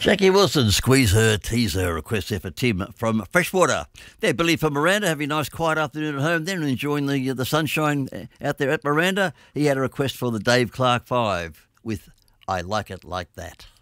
Jackie Wilson, Squeeze Her, Tease Her, request there for Tim from Freshwater. There, Billy from Miranda, having a nice quiet afternoon at home then, enjoying the sunshine out there at Miranda. He had a request for the Dave Clark 5 with I Like It Like That.